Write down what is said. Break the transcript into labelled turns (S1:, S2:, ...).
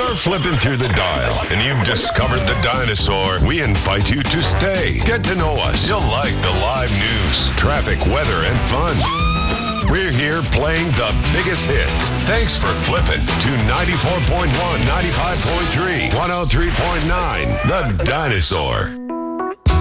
S1: you're flipping through the dial and you've discovered the dinosaur, we invite you to stay. Get to know us. You'll like the live news, traffic, weather, and fun. We're here playing the biggest hits. Thanks for flipping to 94.1, 95.3, 103.9, The Dinosaur.